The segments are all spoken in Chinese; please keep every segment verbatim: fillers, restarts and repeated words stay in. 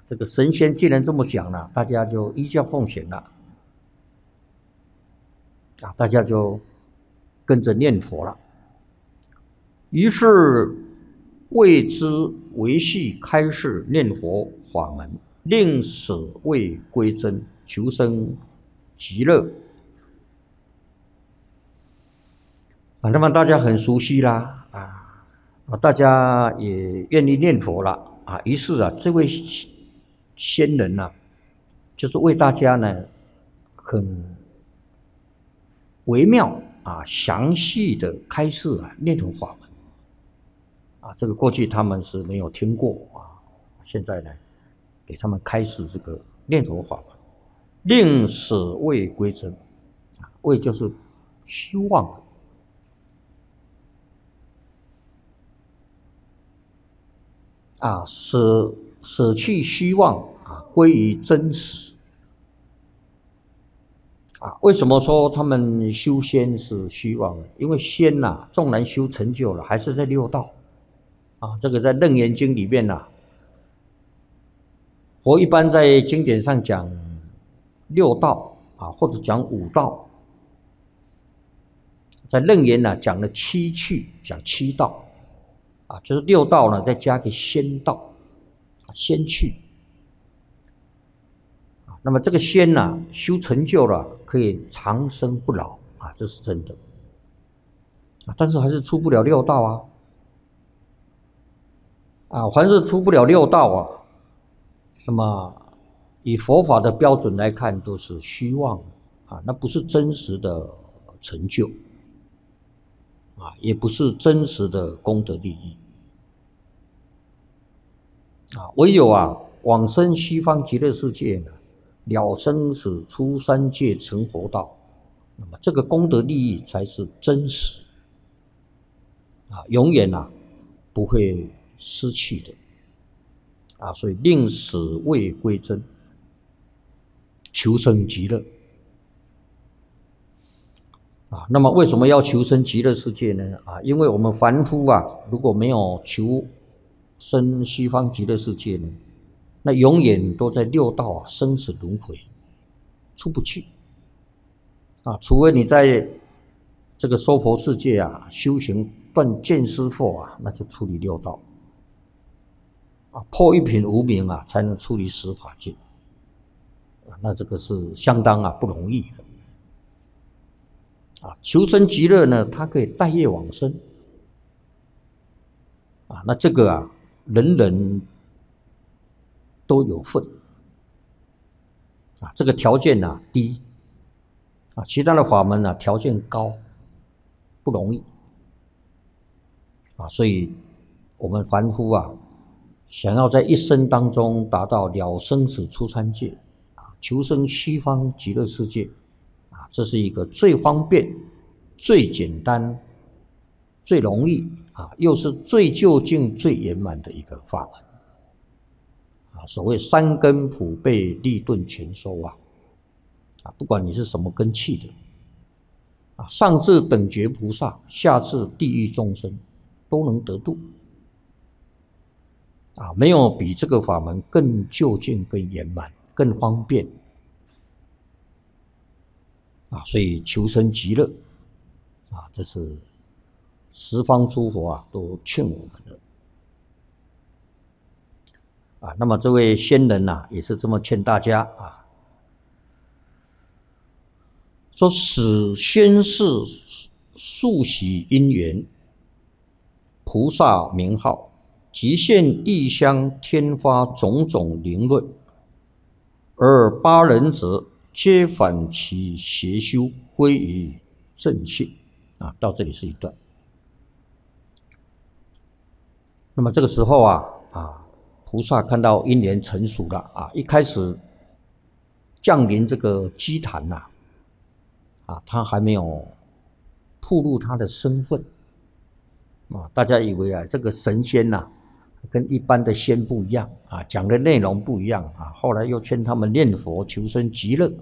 这个神仙既然这么讲了，大家就依教奉行了，啊，大家就跟着念佛了。于是为之维系开示念佛法门，令死未归真，求生极乐。啊，那么大家很熟悉啦，啊，大家也愿意念佛了啊。于是啊，这位仙人呢、啊，就是为大家呢很微妙啊、详细的开示啊念佛法门啊。这个过去他们是没有听过啊，现在呢给他们开示这个念佛法门，令死未归真啊，未就是虚妄。啊，舍舍去虚妄啊，归于真实啊。为什么说他们修仙是虚妄呢？因为仙呐、啊，纵然修成就了，还是在六道啊。这个在《楞严经》里面呐、啊，我一般在经典上讲六道啊，或者讲五道，在楞严呢、啊、讲了七趣，讲七道。啊，就是六道呢，再加个仙道，仙趣。啊，那么这个仙呢、啊，修成就了，可以长生不老啊，这是真的。啊，但是还是出不了六道啊。啊，凡是出不了六道啊，那么以佛法的标准来看，都是虚妄啊，那不是真实的成就。啊，也不是真实的功德利益啊，唯有啊往生西方极乐世界呢，了生死出三界成佛道，那么这个功德利益才是真实啊，永远啊不会失去的啊，所以令死未归真，求生极乐。啊，那么为什么要求生极乐世界呢？啊，因为我们凡夫啊，如果没有求生西方极乐世界呢，那永远都在六道啊生死轮回，出不去。啊，除非你在这个娑婆世界啊修行断见思惑啊，那就出离六道。啊，破一品无明啊，才能出离十法界。啊，那这个是相当啊不容易的。啊，求生极乐呢，它可以带业往生啊，那这个啊，人人都有份啊，这个条件啊低啊，其他的法门啊条件高，不容易啊，所以我们凡夫啊，想要在一生当中达到了生死出三界啊，求生西方极乐世界。啊，这是一个最方便、最简单、最容易啊，又是最究竟、最圆满的一个法门啊。所谓三根普被，利钝全收啊！啊，不管你是什么根器的啊，上至等觉菩萨，下至地狱众生，都能得度啊。没有比这个法门更究竟、更圆满、更方便。啊，所以求生极乐啊，这是十方诸佛啊都劝我们的啊。那么这位仙人呐、啊，也是这么劝大家啊，说使宣示数喜因缘，菩萨名号，即现异香天发种种灵论，而八人者。皆反其邪修，归于正信啊。到这里是一段。那么这个时候啊啊，菩萨看到因缘成熟了啊，一开始降临这个祭坛呐啊，他还没有暴露他的身份啊。大家以为啊，这个神仙呐、啊、跟一般的仙不一样啊，讲的内容不一样啊。后来又劝他们念佛求生极乐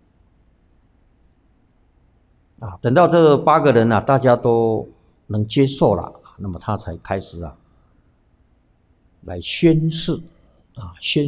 啊。等到这八个人啊，大家都能接受了，那么他才开始啊来宣示啊宣。